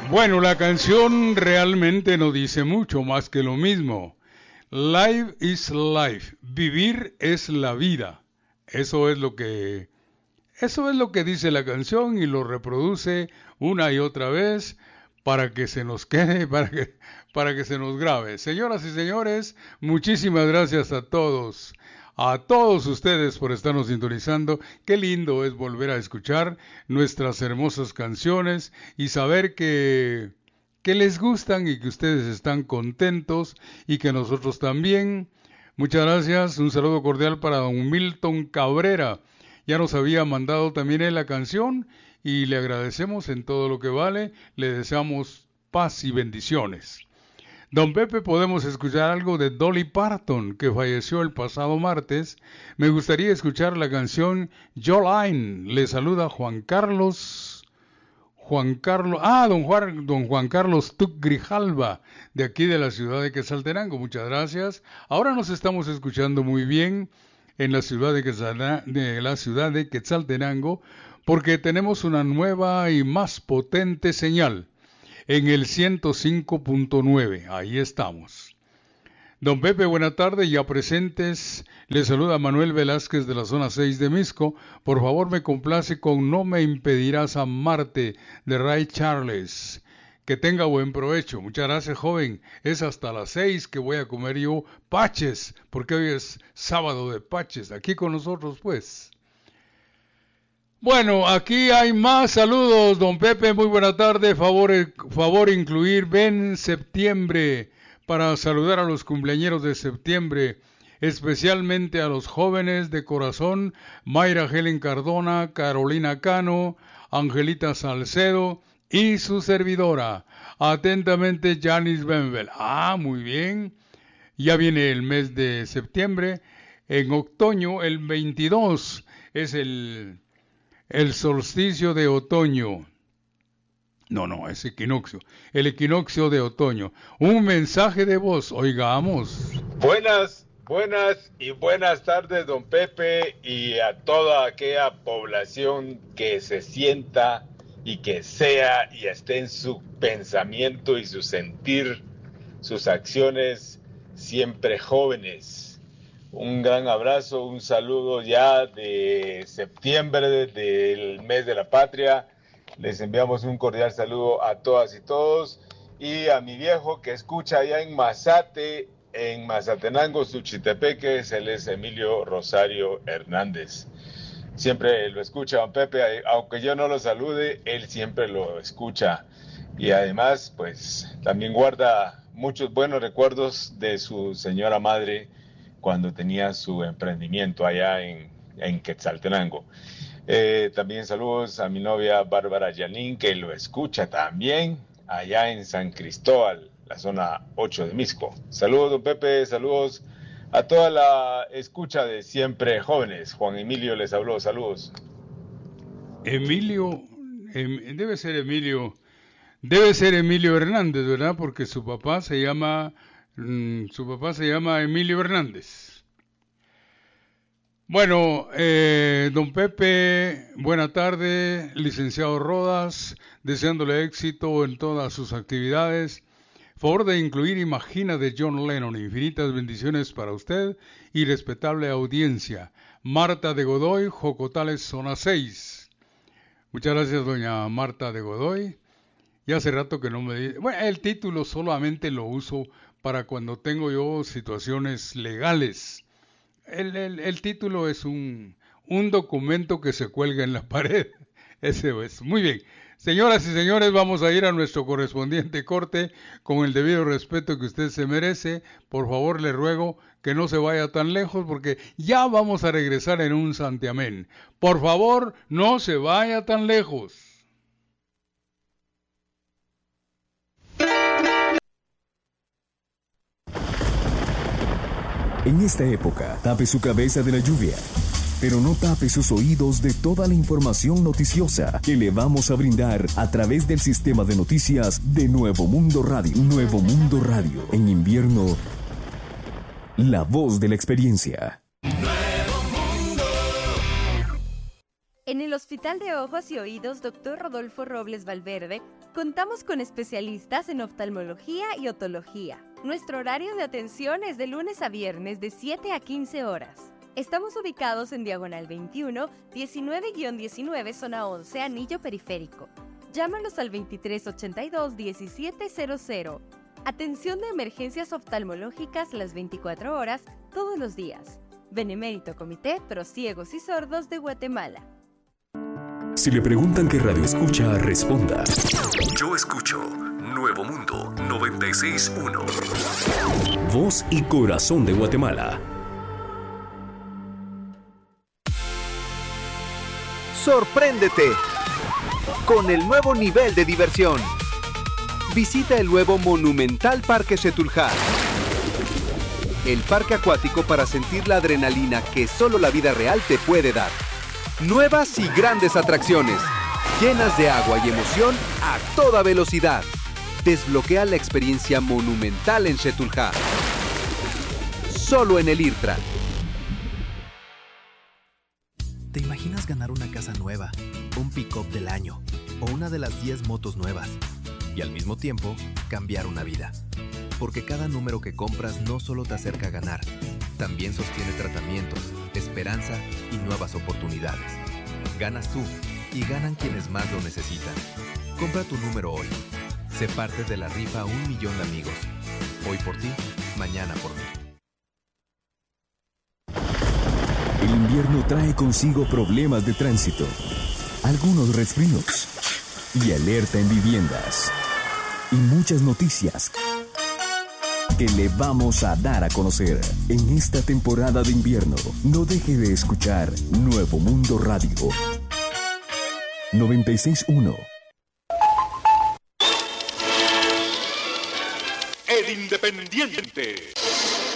Bueno, la canción realmente no dice mucho más que lo mismo. Life is life. Vivir es la vida. Eso es lo que dice la canción y lo reproduce una y otra vez para que se nos quede, para que se nos grabe. Señoras y señores, muchísimas gracias a todos ustedes por estarnos sintonizando. Qué lindo es volver a escuchar nuestras hermosas canciones y saber que les gustan y que ustedes están contentos y que nosotros también. Muchas gracias. Un saludo cordial para don Milton Cabrera. Ya nos había mandado también él la canción y le agradecemos en todo lo que vale. Le deseamos paz y bendiciones. Don Pepe, podemos escuchar algo de Dolly Parton, que falleció el pasado martes. Me gustaría escuchar la canción Jolene. Le saluda Juan Carlos, don Juan Carlos Tuc Grijalva, de aquí de la ciudad de Quetzaltenango. Muchas gracias. Ahora nos estamos escuchando muy bien en la ciudad de Quetzaltenango, porque tenemos una nueva y más potente señal en el 105.9. Ahí estamos. Don Pepe, buena tarde, ya presentes. Le saluda Manuel Velázquez de la zona 6 de Misco. Por favor, me complace con No me impedirás amarte de Ray Charles. Que tenga buen provecho. Muchas gracias, joven. Es hasta las 6 que voy a comer yo paches, porque hoy es sábado de paches. Aquí con nosotros, pues. Bueno, aquí hay más saludos, don Pepe, muy buena tarde. Favor incluir Ven Septiembre para saludar a los cumpleañeros de septiembre, especialmente a los jóvenes de corazón, Mayra Helen Cardona, Carolina Cano, Angelita Salcedo y su servidora. Atentamente, Janice Benvel. Muy bien. Ya viene el mes de septiembre. En otoño, el 22, es el solsticio de otoño. No, es equinoccio. El equinoccio de otoño. Un mensaje de voz, oigamos. Buenas y buenas tardes, don Pepe, y a toda aquella población que se sienta y que sea y esté en su pensamiento y su sentir, sus acciones, siempre jóvenes. Un gran abrazo, un saludo ya de septiembre, del mes de la patria. Les enviamos un cordial saludo a todas y todos. Y a mi viejo que escucha allá en Mazate, en Mazatenango, Suchitepeque, él es Emilio Rosario Hernández. Siempre lo escucha don Pepe, aunque yo no lo salude, él siempre lo escucha. Y además, pues, también guarda muchos buenos recuerdos de su señora madre, cuando tenía su emprendimiento allá en Quetzaltenango. También saludos a mi novia Bárbara Yanín, que lo escucha también allá en San Cristóbal, la zona 8 de Misco. Saludos, don Pepe, saludos a toda la escucha de Siempre Jóvenes. Juan Emilio les habló, saludos. Emilio, debe ser Emilio Hernández, ¿verdad? Porque su papá se llama Emilio Hernández. Bueno, don Pepe, buena tarde, licenciado Rodas, deseándole éxito en todas sus actividades. Favor de incluir Imagina de John Lennon. Infinitas bendiciones para usted y respetable audiencia. Marta de Godoy, Jocotales, zona 6. Muchas gracias, doña Marta de Godoy. Ya hace rato que no me dice. Bueno, el título solamente lo uso para cuando tengo yo situaciones legales. El título es un documento que se cuelga en la pared. Ese es. Muy bien. Señoras y señores, vamos a ir a nuestro correspondiente corte con el debido respeto que usted se merece. Por favor, le ruego que no se vaya tan lejos porque ya vamos a regresar en un santiamén. Por favor, no se vaya tan lejos. En esta época, tape su cabeza de la lluvia, pero no tape sus oídos de toda la información noticiosa que le vamos a brindar a través del sistema de noticias de Nuevo Mundo Radio. Nuevo Mundo Radio. En invierno, la voz de la experiencia. En el Hospital de Ojos y Oídos Dr. Rodolfo Robles Valverde, contamos con especialistas en oftalmología y otología. Nuestro horario de atención es de lunes a viernes de 7 a 15 horas. Estamos ubicados en Diagonal 21, 19-19, zona 11, Anillo Periférico. Llámanos al 2382-1700. Atención de emergencias oftalmológicas las 24 horas, todos los días. Benemérito Comité Pro Ciegos y Sordos de Guatemala. Si le preguntan qué radio escucha, responda: yo escucho Nuevo Mundo 96.1. Voz y corazón de Guatemala. Sorpréndete con el nuevo nivel de diversión. Visita el nuevo Monumental Parque Xetulja, el parque acuático para sentir la adrenalina que solo la vida real te puede dar. Nuevas y grandes atracciones, llenas de agua y emoción a toda velocidad. Desbloquea la experiencia monumental en Xetulja. Solo en el IRTRA. ¿Te imaginas ganar una casa nueva, un pick-up del año o una de las 10 motos nuevas? Y al mismo tiempo, cambiar una vida. Porque cada número que compras no solo te acerca a ganar, también sostiene tratamientos, esperanza y nuevas oportunidades. Ganas tú y ganan quienes más lo necesitan. Compra tu número hoy. Sé parte de la rifa 1 millón de amigos. Hoy por ti, mañana por mí. El invierno trae consigo problemas de tránsito, algunos resfríos y alerta en viviendas. Y muchas noticias que le vamos a dar a conocer en esta temporada de invierno. No deje de escuchar Nuevo Mundo Radio 96.1. El Independiente.